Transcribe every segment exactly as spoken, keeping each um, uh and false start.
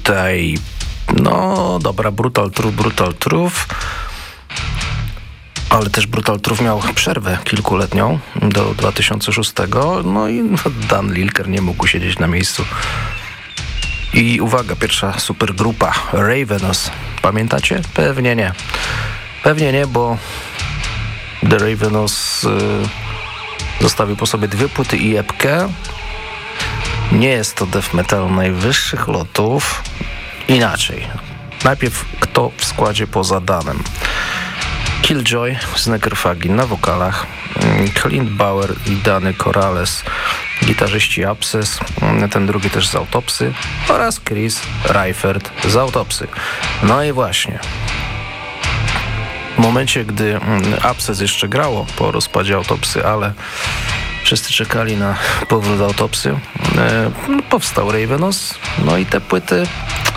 tutaj, no dobra, Brutal Truth, Brutal Truth, ale też Brutal Truth miał przerwę kilkuletnią do dwa tysiące szóstego, no i Dan Lilker nie mógł siedzieć na miejscu. I uwaga, pierwsza supergrupa Ravenous. Pamiętacie? Pewnie nie. Pewnie nie, bo The Ravenous y, zostawił po sobie dwie płyty i epkę. Nie jest to death metal najwyższych lotów. Inaczej. Najpierw kto w składzie poza Danem? Killjoy z Necrophagii na wokalach, Clint Bauer i Dany Corrales, gitarzyści Abscess, ten drugi też z Autopsy, oraz Chris Reifert z Autopsy. No i właśnie, w momencie, gdy Abscess jeszcze grało po rozpadzie Autopsy, ale wszyscy czekali na powrót Autopsy, powstał Ravenous, no i te płyty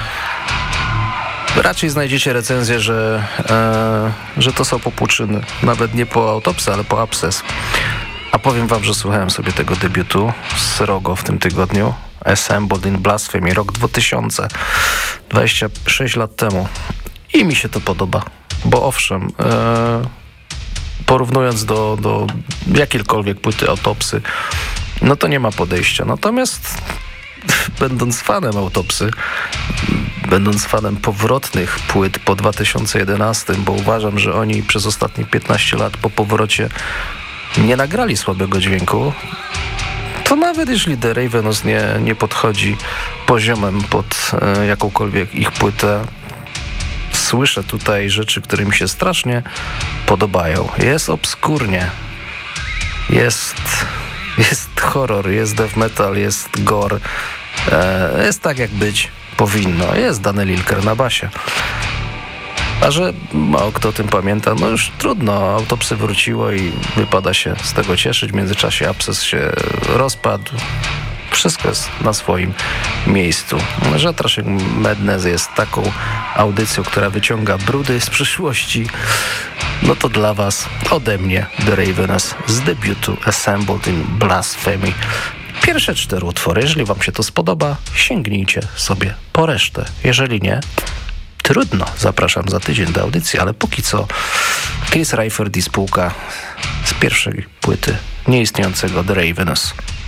raczej znajdziecie recenzję, że, e, że to są popłuczyny. Nawet nie po Autopsy, ale po Abscess. A powiem wam, że słuchałem sobie tego debiutu z Rogo w tym tygodniu. Assembled in Blasphemy, rok dwa tysiące, dwadzieścia sześć lat temu. I mi się to podoba. Bo owszem, e, porównując do, do jakiejkolwiek płyty Autopsy, no to nie ma podejścia. Natomiast będąc fanem Autopsy, będąc fanem powrotnych płyt po dwa tysiące jedenastym, bo uważam, że oni przez ostatnie piętnaście lat po powrocie nie nagrali słabego dźwięku, to nawet jeśli The Ravenous nie, nie podchodzi poziomem pod e, jakąkolwiek ich płytę, słyszę tutaj rzeczy, które mi się strasznie podobają. Jest obskurnie, jest, jest horror, jest death metal, jest gore, e, jest tak jak być powinno. Jest Dany Lilker na basie. A że mało kto o tym pamięta, no już trudno. Autopsy wróciło i wypada się z tego cieszyć. W międzyczasie Abscess się rozpadł. Wszystko jest na swoim miejscu. Żatraszek Madness jest taką audycją, która wyciąga brudy z przyszłości. No to dla was, ode mnie, The Ravenous z debiutu Assembled in Blasphemy. Pierwsze cztery utwory. Jeżeli wam się to spodoba, sięgnijcie sobie po resztę. Jeżeli nie, trudno. Zapraszam za tydzień do audycji, ale póki co Chris Reifert i spółka z pierwszej płyty nieistniejącego The Ravenous.